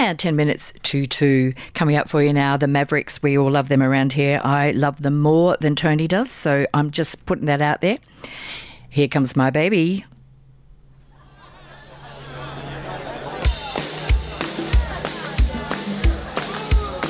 Now 10 minutes to 2. Coming up for you now, the Mavericks. We all love them around here. I love them more than Tony does, so I'm just putting that out there. Here comes my baby.